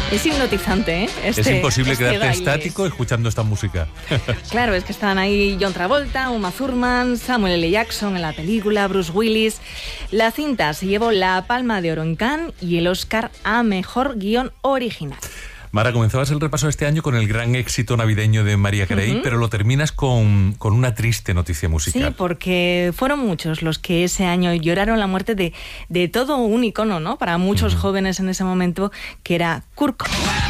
Es hipnotizante, ¿eh? Es imposible quedarte baile. estático escuchando esta música. Claro, es que están ahí John Travolta, Uma Thurman, Samuel L. Jackson en la película, Bruce Willis. La cinta se llevó la Palma de Oro en Cannes y el Oscar a Mejor Guión Original. Mara, comenzabas el repaso este año con el gran éxito navideño de Mariah Carey, pero lo terminas con una triste noticia musical. Sí, porque fueron muchos los que ese año lloraron la muerte de todo un icono, ¿no? Para muchos jóvenes en ese momento, que era Kurt Cobain.